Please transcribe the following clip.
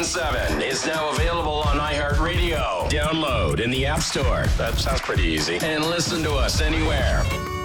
7 is now available on iHeartRadio. Download in the App Store. That sounds pretty easy. And listen to us anywhere.